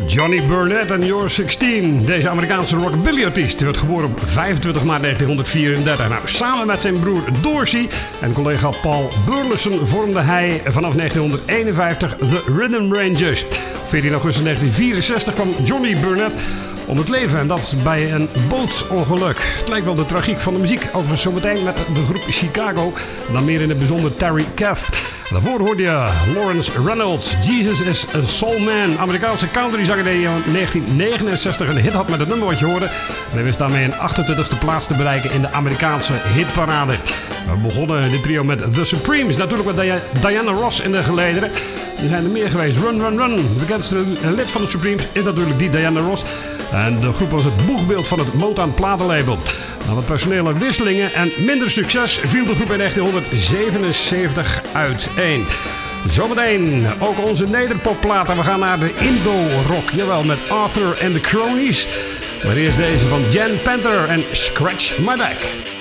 Johnny Burnett en You're 16. Deze Amerikaanse rockabilly-artiest werd geboren op 25 maart 1934. Nou, samen met zijn broer Dorsey en collega Paul Burleson vormde hij vanaf 1951 The Rhythm Rangers. Op 14 augustus 1964 kwam Johnny Burnett om het leven en dat bij een bootongeluk. Het lijkt wel de tragiek van de muziek. Overigens zometeen met de groep Chicago. Dan meer in het bijzonder Terry Kath. Daarvoor hoorde je Lawrence Reynolds. Jesus is a Soul Man. Amerikaanse countryzanger die in 1969 een hit had met het nummer wat je hoorde. En hij wist daarmee een 28e plaats te bereiken in de Amerikaanse hitparade. We begonnen dit trio met The Supremes. Natuurlijk met Diana Ross in de gelederen. Er zijn er meer geweest. Run, Run, Run. De bekendste lid van de Supremes is natuurlijk die Diana Ross. En de groep was het boegbeeld van het Motown platenlabel. Na wat personele wisselingen en minder succes viel de groep in 1977 uiteen. Zometeen ook onze nederpopplaten. We gaan naar de Indo-rock. Jawel, met Arthur and the Cronies. Maar eerst deze van Jan Panther en Scratch My Back.